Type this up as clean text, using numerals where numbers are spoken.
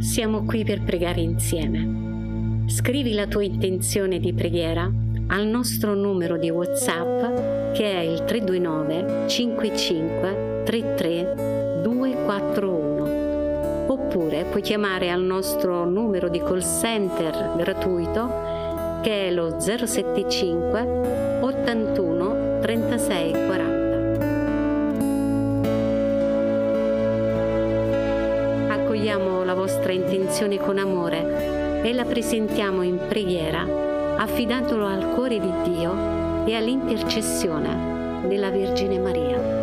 Siamo qui per pregare insieme. Scrivi la tua intenzione di preghiera al nostro numero di WhatsApp che è il 329 55 33 241, oppure puoi chiamare al nostro numero di call center gratuito che è lo 075 81 36 40. Accogliamo la vostra intenzione con amore e la presentiamo in preghiera, affidandolo al cuore di Dio e all'intercessione della Vergine Maria.